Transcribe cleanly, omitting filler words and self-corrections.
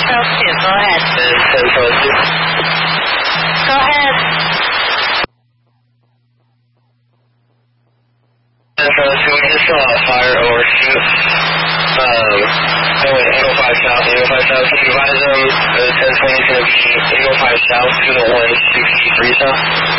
1022, go ahead. 1022. Go ahead. 1022, we just saw a fire overshoot. Going 805 south, 805 south. Can you advise them the 1020 is going to be 805 south to the 163 south?